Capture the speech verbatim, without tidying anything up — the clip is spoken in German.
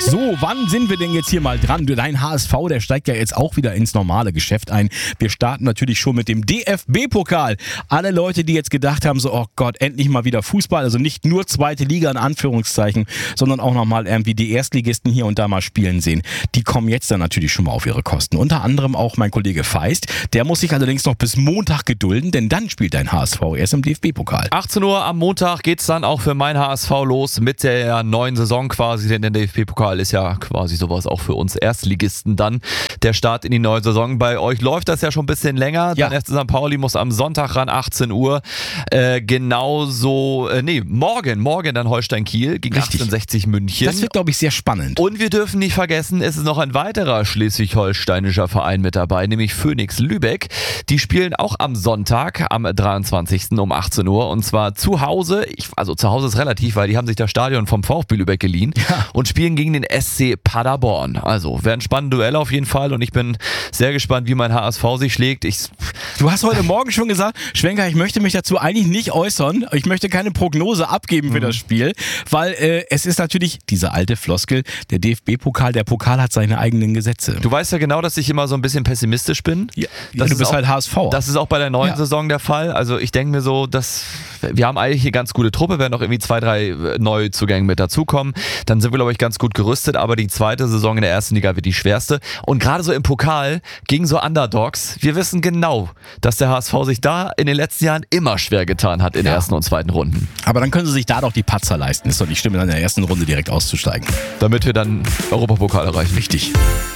So, wann sind wir denn jetzt hier mal dran? Dein H S V, der steigt ja jetzt auch wieder ins normale Geschäft ein. Wir starten natürlich schon mit dem D F B-Pokal. Alle Leute, die jetzt gedacht haben, so, oh Gott, endlich mal wieder Fußball, also nicht nur zweite Liga in Anführungszeichen, sondern auch nochmal irgendwie die Erstligisten hier und da mal spielen sehen, die kommen jetzt dann natürlich schon mal auf ihre Kosten. Unter anderem auch mein Kollege Feist, der muss sich allerdings noch bis Montag gedulden, denn dann spielt dein H S V erst im D F B-Pokal. achtzehn Uhr am Montag geht's dann auch für mein H S V los mit der neuen Saison quasi, denn der D F B-Pokal ist ja quasi sowas auch für uns Erstligisten dann. Der Start in die neue Saison. Bei euch läuft das ja schon ein bisschen länger. Ja. Dann F C Sankt Pauli muss am Sonntag ran, achtzehn Uhr. Äh, genauso, äh, nee, morgen, morgen dann Holstein-Kiel gegen Richtig. achtzehnhundertsechzig München. Das wird, glaube ich, sehr spannend. Und wir dürfen nicht vergessen, es ist noch ein weiterer schleswig-holsteinischer Verein mit dabei, nämlich Phoenix Lübeck. Die spielen auch am Sonntag, am dreiundzwanzigsten um achtzehn Uhr und zwar zu Hause. Ich, also zu Hause ist relativ, weil die haben sich das Stadion vom VfB Lübeck geliehen Ja. und spielen gegen den S C Paderborn. Also wäre ein spannendes Duell auf jeden Fall und ich bin sehr gespannt, wie mein H S V sich schlägt. Ich Du hast heute Morgen schon gesagt, Schwenker, ich möchte mich dazu eigentlich nicht äußern. Ich möchte keine Prognose abgeben für das Spiel, weil äh, es ist natürlich diese alte Floskel, der D F B-Pokal, der Pokal hat seine eigenen Gesetze. Du weißt ja genau, dass ich immer so ein bisschen pessimistisch bin. Ja, Das du ist bist auch- halt H S V. Das ist auch bei der neuen Ja. Saison der Fall. Also ich denke mir so, dass wir haben eigentlich hier ganz gute Truppe, werden noch irgendwie zwei, drei äh, Neuzugänge mit dazukommen. Dann sind wir, glaube ich, ganz gut gerüstet, aber die zweite Saison in der ersten Liga wird die schwerste. Und gerade so im Pokal gegen so Underdogs, wir wissen genau, dass der H S V sich da in den letzten Jahren immer schwer getan hat in Ja. ersten und zweiten Runden. Aber dann können sie sich da doch die Patzer leisten. Ist doch nicht schlimm, dann in der ersten Runde direkt auszusteigen. Damit wir dann Europapokal erreichen. Richtig.